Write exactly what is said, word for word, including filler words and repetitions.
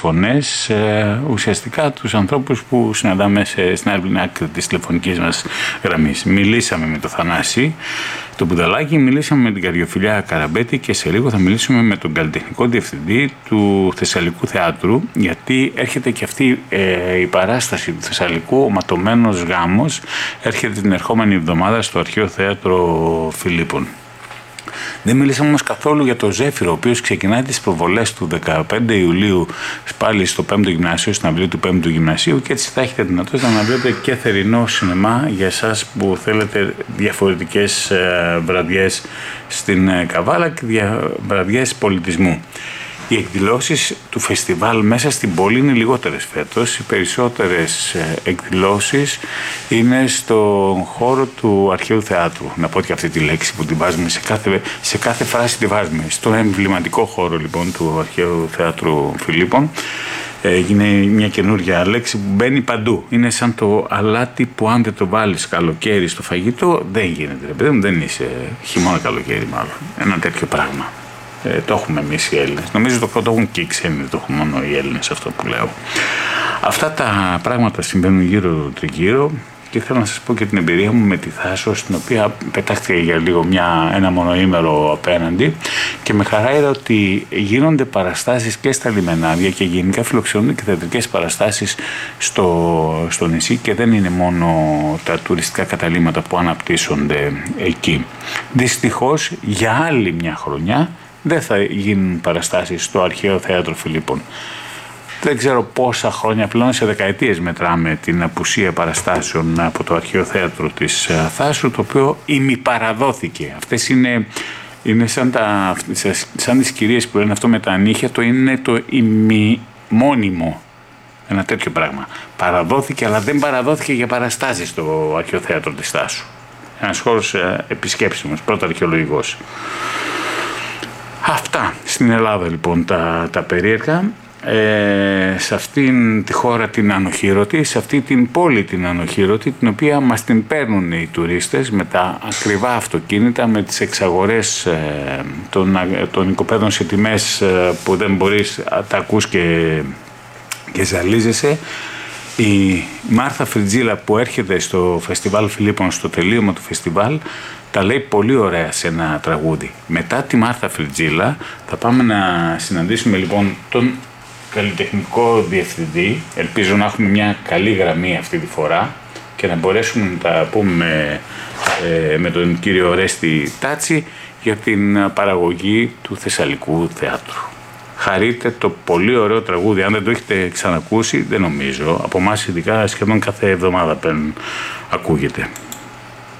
φωνές, ε, ουσιαστικά τους ανθρώπους που συναντάμε σε, στην άλλη άκρη της τηλεφωνικής μας γραμμής. Μιλήσαμε με το Θανάση, το Μπουδαλάκι, μιλήσαμε με την Καρδιοφιλιά Καραμπέτη και σε λίγο θα μιλήσουμε με τον καλλιτεχνικό διευθυντή του Θεσσαλικού Θεάτρου, γιατί έρχεται και αυτή ε, η παράσταση του Θεσσαλικού, ο Ματωμένος Γάμος, έρχεται την ερχόμενη εβδομάδα στο Αρχαίο Θέατρο Φιλίππων. Δεν μιλήσαμε όμως καθόλου για το Ζέφυρο, ο οποίος ξεκινάει τις προβολές του δεκαπέντε Ιουλίου πάλι στο πέμπτο Γυμνάσιο, στην αυλή του πέμπτου Γυμνασίου, και έτσι θα έχετε δυνατότητα να βλέπετε και θερινό σινεμά για εσάς που θέλετε διαφορετικές βραδιές στην Καβάλα και δια... βραδιές πολιτισμού. Οι εκδηλώσεις του φεστιβάλ μέσα στην πόλη είναι λιγότερες φέτος. Οι περισσότερες εκδηλώσεις είναι στον χώρο του Αρχαίου Θεάτρου. Να πω και αυτή τη λέξη που την βάζουμε σε κάθε, σε κάθε φράση, τη βάζουμε. Στο εμβληματικό χώρο λοιπόν του Αρχαίου Θεάτρου Φιλίππων. Έγινε μια καινούργια λέξη που μπαίνει παντού. Είναι σαν το αλάτι που αν δεν το βάλεις καλοκαίρι στο φαγητό δεν γίνεται. Ρε παιδί μου, δεν είσαι χειμώνα καλοκαίρι μάλλον. Ένα τέτοιο πράγμα. Ε, το έχουμε εμείς οι Έλληνες. Νομίζω το, το έχουν και οι ξένοι, δεν το έχουν μόνο οι Έλληνες αυτό που λέω. Αυτά τα πράγματα συμβαίνουν γύρω τριγύρω και θέλω να σας πω και την εμπειρία μου με τη Θάσο, στην οποία πετάχτηκε για λίγο μια, ένα μονοήμερο απέναντι και με χαρά είδα ότι γίνονται παραστάσεις και στα λιμενάδια και γενικά φιλοξενούνται και θεατρικές παραστάσεις στο, στο νησί και δεν είναι μόνο τα τουριστικά καταλύματα που αναπτύσσονται εκεί. Δυστυχώς για άλλη μια χρονιά δεν θα γίνουν παραστάσεις στο Αρχαίο Θέατρο Φιλίππων. Δεν ξέρω πόσα χρόνια, πλέον σε δεκαετίες μετράμε την απουσία παραστάσεων από το Αρχαίο Θέατρο της Θάσου, το οποίο ημιπαραδόθηκε. Αυτές είναι, είναι σαν, τα, σαν τις κυρίες που λένε αυτό με τα νύχια, το είναι το ημιμόνιμο. Ένα τέτοιο πράγμα. Παραδόθηκε, αλλά δεν παραδόθηκε για παραστάσεις στο Αρχαίο Θέατρο της Θάσου. Ένας χώρος επισκέψιμος, πρώτα αρχαιολογικός. Αυτά στην Ελλάδα λοιπόν τα, τα περίεργα, ε, σε αυτήν τη χώρα την ανοχήρωτη, σε αυτή την πόλη την ανοχήρωτη, την οποία μας την παίρνουν οι τουρίστες με τα ακριβά αυτοκίνητα, με τις εξαγορές ε, των, των οικοπαίδων σε τιμές ε, που δεν μπορείς, τα ακούς και, και ζαλίζεσαι. Η Μάρθα Φριτζίλα που έρχεται στο Φεστιβάλ Φιλίππων, στο τελείωμα του φεστιβάλ, τα λέει πολύ ωραία σε ένα τραγούδι. Μετά τη Μάρθα Φριτζίλα θα πάμε να συναντήσουμε λοιπόν τον καλλιτεχνικό διευθυντή. Ελπίζω να έχουμε μια καλή γραμμή αυτή τη φορά και να μπορέσουμε να τα πούμε ε, με τον κύριο Ρέστη Τάτσι για την παραγωγή του Θεσσαλικού Θεάτρου. Χαρείτε το πολύ ωραίο τραγούδι. Αν δεν το έχετε ξανακούσει, δεν νομίζω. Από εμάς ειδικά σχεδόν κάθε εβδομάδα πέν, ακούγεται.